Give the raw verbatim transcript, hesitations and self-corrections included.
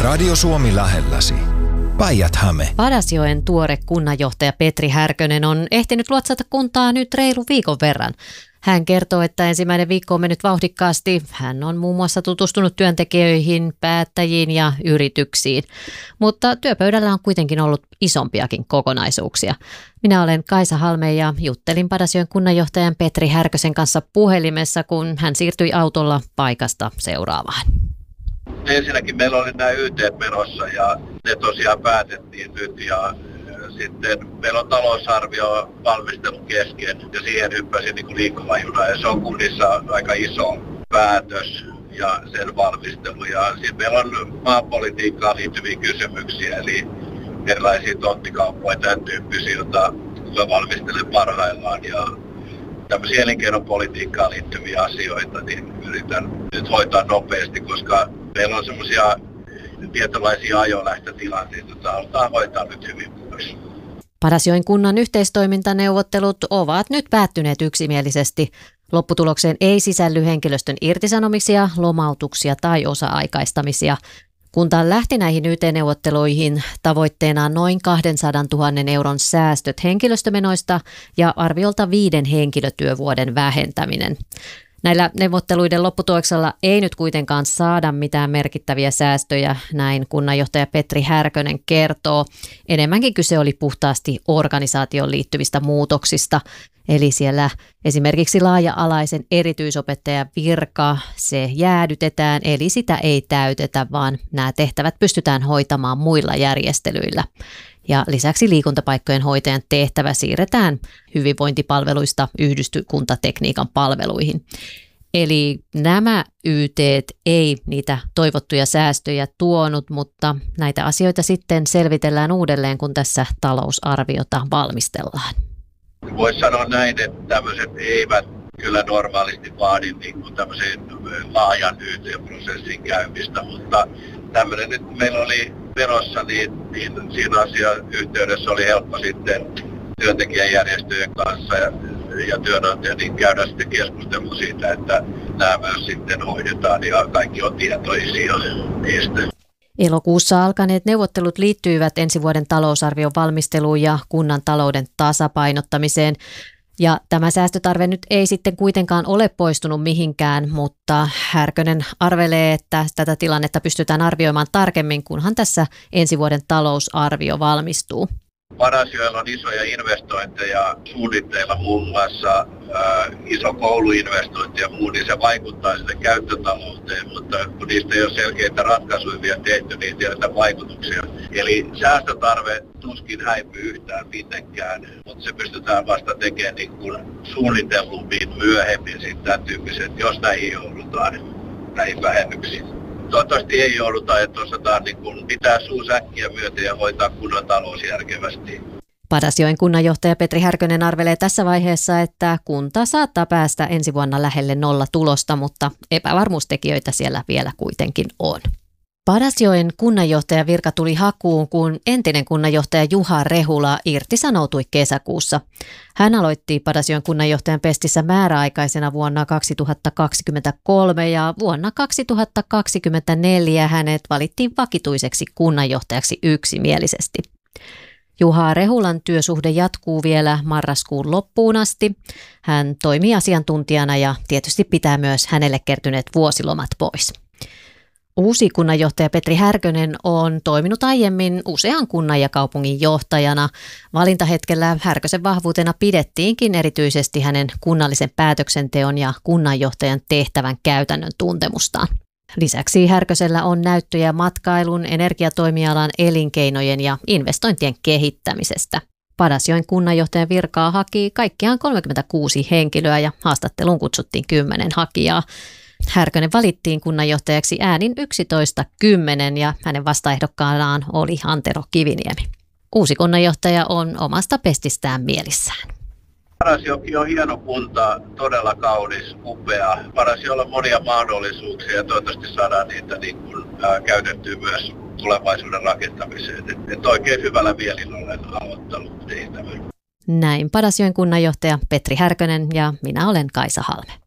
Radio Suomi lähelläsi. Päijät-Häme. Padasjoen tuore kunnanjohtaja Petri Härkönen on ehtinyt luotsata kuntaa nyt reilu viikon verran. Hän kertoo, että ensimmäinen viikko on mennyt vauhdikkaasti. Hän on muun muassa tutustunut työntekijöihin, päättäjiin ja yrityksiin. Mutta työpöydällä on kuitenkin ollut isompiakin kokonaisuuksia. Minä olen Kaisa Halme ja juttelin Padasjoen kunnanjohtajan Petri Härkösen kanssa puhelimessa, kun hän siirtyi autolla paikasta seuraavaan. Ensinnäkin meillä oli nämä Y T:t menossa ja ne tosiaan päätettiin nyt ja sitten meillä on talousarvio valmistelu kesken ja siihen hyppäsin niin kuin liikkuva juna ja se on kunnissa aika iso päätös ja sen valmistelu. Ja sitten meillä on maapolitiikkaan liittyviä kysymyksiä eli erilaisia tonttikauppoja, tämän tyyppisiä, joita mä valmistelen parhaillaan ja tämmöisiä elinkeinopolitiikkaan liittyviä asioita, niin yritän nyt hoitaa nopeasti, koska meillä on semmoisia tietynlaisia ajolähtötilanteita, joita halutaan hoitaa nyt hyvin pois. Padasjoen kunnan yhteistoimintaneuvottelut ovat nyt päättyneet yksimielisesti. Lopputulokseen ei sisälly henkilöstön irtisanomisia, lomautuksia tai osa-aikaistamisia. Kunta lähti näihin Y T-neuvotteluihin tavoitteena noin kaksisataatuhatta euron säästöt henkilöstömenoista ja arviolta viiden henkilötyövuoden vähentäminen. Näillä neuvotteluiden lopputuloksella ei nyt kuitenkaan saada mitään merkittäviä säästöjä, näin kunnanjohtaja Petri Härkönen kertoo. Enemmänkin kyse oli puhtaasti organisaatioon liittyvistä muutoksista. Eli siellä esimerkiksi laaja-alaisen erityisopettajan virka, se jäädytetään, eli sitä ei täytetä, vaan nämä tehtävät pystytään hoitamaan muilla järjestelyillä. Ja lisäksi liikuntapaikkojen hoitajan tehtävä siirretään hyvinvointipalveluista yhdyskuntatekniikan palveluihin. Eli nämä Y T:t ei niitä toivottuja säästöjä tuonut, mutta näitä asioita sitten selvitellään uudelleen, kun tässä talousarviota valmistellaan. Voisi sanoa näin, että tämmöiset eivät kyllä normaalisti vaadi niin kuin tämmöisen laajan Y T-prosessin käymistä, mutta tämmöinen nyt meillä oli verossa, niin, niin siinä asian yhteydessä oli helppo sitten työntekijäjärjestöjen kanssa ja, ja työnantajat niin käydä sitten keskustelua siitä, että nämä myös sitten hoidetaan ja kaikki on tietoisia niistä. Elokuussa alkaneet neuvottelut liittyivät ensi vuoden talousarvion valmisteluun ja kunnan talouden tasapainottamiseen. Ja tämä säästötarve nyt ei sitten kuitenkaan ole poistunut mihinkään, mutta Härkönen arvelee, että tätä tilannetta pystytään arvioimaan tarkemmin, kunhan tässä ensi vuoden talousarvio valmistuu. Padasjoella on isoja investointeja suunnitteilla, muun muassa ää, iso kouluinvestointi ja muu, niin se vaikuttaa sinne käyttötalouteen, mutta kun niistä ei ole selkeitä ratkaisuja vielä tehty, niin ei tiedetä vaikutuksia. Eli säästötarve tuskin häipyy yhtään mitenkään, mutta se pystytään vasta tekemään niin kuin suunnitellummin myöhemmin sitten tämän tyyppiset, jos näihin joudutaan, näihin vähennyksiin. Toivottavasti ei jouduta, että osataan niin kuin pitää suu säkkiä myöten ja hoitaa kunnan talous järkevästi. Padasjoen kunnanjohtaja Petri Härkönen arvelee tässä vaiheessa, että kunta saattaa päästä ensi vuonna lähelle nolla tulosta, mutta epävarmuustekijöitä siellä vielä kuitenkin on. Padasjoen kunnanjohtajan virka tuli hakuun, kun entinen kunnanjohtaja Juha Rehula irtisanoutui kesäkuussa. Hän aloitti Padasjoen kunnanjohtajan pestissä määräaikaisena vuonna kaksituhattakaksikymmentäkolme ja vuonna kaksituhattakaksikymmentäneljä hänet valittiin vakituiseksi kunnanjohtajaksi yksimielisesti. Juha Rehulan työsuhde jatkuu vielä marraskuun loppuun asti. Hän toimii asiantuntijana ja tietysti pitää myös hänelle kertyneet vuosilomat pois. Uusi kunnanjohtaja Petri Härkönen on toiminut aiemmin usean kunnan ja kaupungin johtajana. Valintahetkellä Härkösen vahvuutena pidettiinkin erityisesti hänen kunnallisen päätöksenteon ja kunnanjohtajan tehtävän käytännön tuntemustaan. Lisäksi Härkösellä on näyttöjä matkailun, energiatoimialan, elinkeinojen ja investointien kehittämisestä. Padasjoen kunnanjohtajan virkaa haki kaikkiaan kolmekymmentäkuusi henkilöä ja haastatteluun kutsuttiin kymmenen hakijaa. Härkönen valittiin kunnanjohtajaksi äänin yksitoista kymmenen ja hänen vastaehdokkaanaan oli Antero Kiviniemi. Uusi kunnanjohtaja on omasta pestistään mielissään. Padasjoki on hieno kunta, todella kaunis, upea. Padasjoella on monia mahdollisuuksia ja toivottavasti saadaan niitä niin kuin, ää, käytettyä myös tulevaisuuden rakentamiseen. Et, et oikein hyvällä mielin olen aloittanut tehtävän. Näin Padasjoen kunnanjohtaja Petri Härkönen ja minä olen Kaisa Halme.